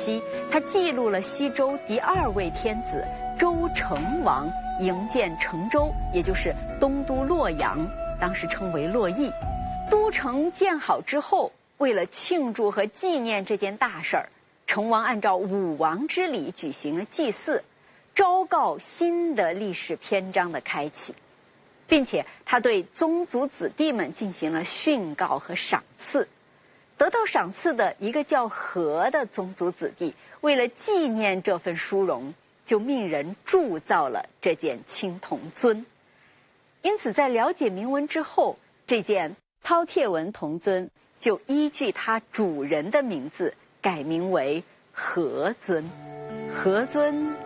期，它记录了西周第2位天子周成王营建成周，也就是东都洛阳，当时称为洛邑。都城建好之后，为了庆祝和纪念这件大事儿，成王按照武王之礼举行了祭祀，昭告新的历史篇章的开启，并且他对宗族子弟们进行了训告和赏赐。得到赏赐的一个叫和的宗族子弟，为了纪念这份殊荣，就命人铸造了这件青铜尊。因此在了解铭文之后，这件饕餮纹铜尊就依据它主人的名字改名为和尊。和尊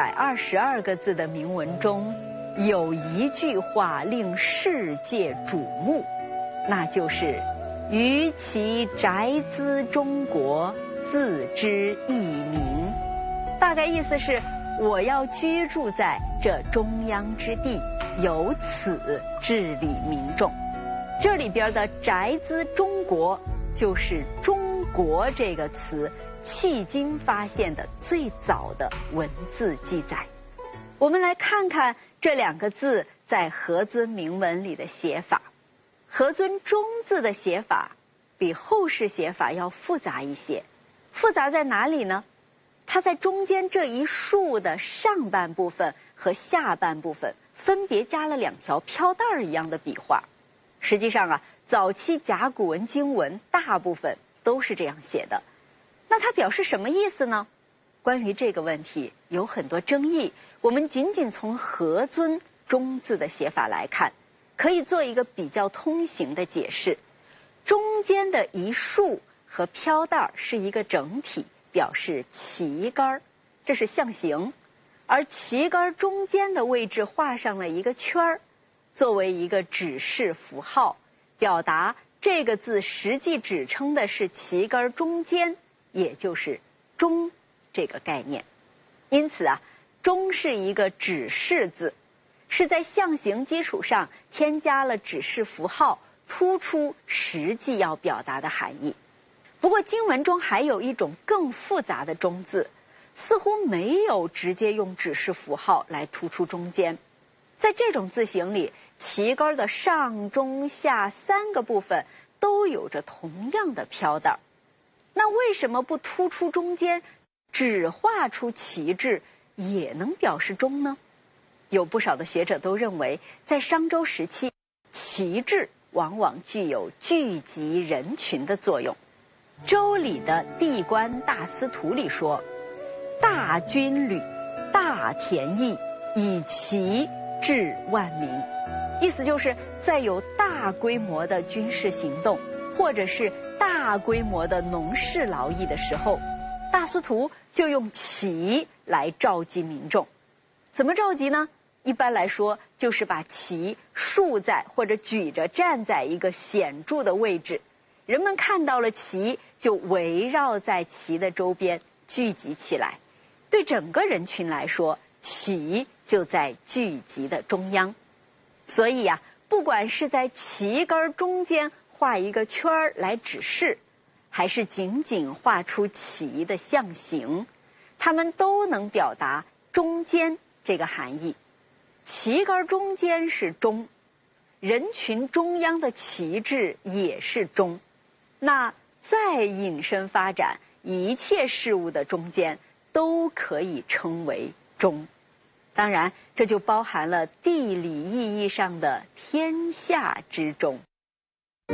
122个字的铭文中，有一句话令世界瞩目，那就是于其宅兹中国，自知义民。大概意思是，我要居住在这中央之地，由此治理民众。这里边的宅兹中国，就是中国这个词迄今发现的最早的文字记载。我们来看看这2个字在和尊铭文里的写法。和尊中字的写法比后世写法要复杂一些。复杂在哪里呢？它在中间这一竖的上半部分和下半部分分别加了2条飘带一样的笔画。实际上啊，早期甲骨文经文大部分都是这样写的。那它表示什么意思呢？关于这个问题有很多争议，我们仅仅从和尊中字的写法来看，可以做一个比较通行的解释。中间的一竖和飘带是一个整体，表示旗杆，这是象形。而旗杆中间的位置画上了一个圈儿，作为一个指示符号，表达这个字实际指称的是旗杆中间，也就是中这个概念。因此啊，中是一个指示字，是在象形基础上添加了指示符号，突出实际要表达的含义。不过经文中还有一种更复杂的中字，似乎没有直接用指示符号来突出中间。在这种字形里，旗杆的上中下3个部分都有着同样的飘带。那为什么不突出中间，只画出旗帜也能表示中呢？有不少的学者都认为，在商周时期，旗帜往往具有聚集人群的作用。周礼的地官大司徒里说，大军旅，大田邑，以旗治万民。意思就是在有大规模的军事行动，或者是大规模的农事劳役的时候，大司徒就用旗来召集民众。怎么召集呢？一般来说，就是把旗竖在或者举着站在一个显著的位置，人们看到了旗，就围绕在旗的周边聚集起来。对整个人群来说，旗就在聚集的中央。所以啊，不管是在旗杆中间画一个圈儿来指示，还是仅仅画出旗的象形，它们都能表达中间这个含义。旗杆中间是中，人群中央的旗帜也是中。那再引申发展，一切事物的中间都可以称为中。当然，这就包含了地理意义上的天下之中。